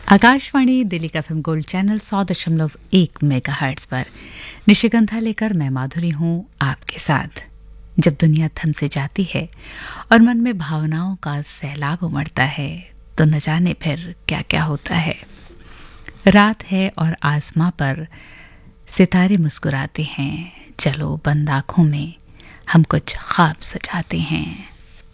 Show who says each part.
Speaker 1: आकाशवाणी दिल्ली का FM gold channel 100.1 megahertz पर निशिगंधा लेकर मैं माधुरी हूँ आपके साथ। जब दुनिया थम से जाती है और मन में भावनाओं का सैलाब उमड़ता है तो न जाने फिर क्या क्या होता है। रात है और आसमां पर सितारे मुस्कुराते हैं, चलो बंद आँखों में हम कुछ ख्वाब सजाते हैं।